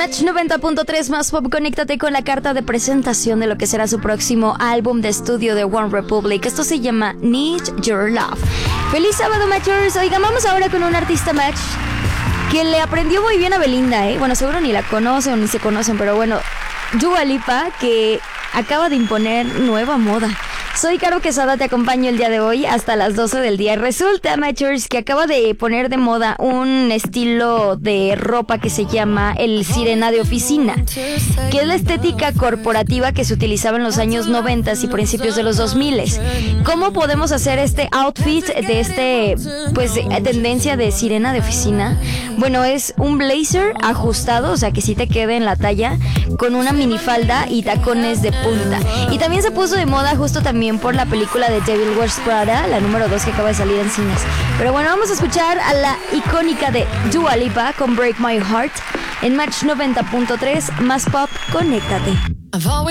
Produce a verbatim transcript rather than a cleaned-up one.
Match noventa punto tres más pop, conéctate con la carta de presentación de lo que será su próximo álbum de estudio de One Republic. Esto se llama Need Your Love. ¡Feliz sábado, Matchers! Oigan, vamos ahora con un artista Match que le aprendió muy bien a Belinda, ¿eh? Bueno, seguro ni la conocen o ni se conocen, pero bueno, Dua Lipa, que acaba de imponer nueva moda. Soy Caro Quesada, te acompaño el día de hoy hasta las doce del día. Resulta, Matchers, que acaba de poner de moda un estilo de ropa que se llama el sirena de oficina, que es la estética corporativa que se utilizaba en los años noventa y principios de los dos mil. ¿Cómo podemos hacer este outfit de este, pues, tendencia de sirena de oficina? Bueno, es un blazer ajustado, o sea, que sí te quede en la talla, con una minifalda y tacones de punta. Y también se puso de moda justo también por la película de Devil Wears Prada, la número dos que acaba de salir en cines. Pero bueno, vamos a escuchar a la icónica de Dua Lipa con Break My Heart en Match noventa punto tres más pop, conéctate.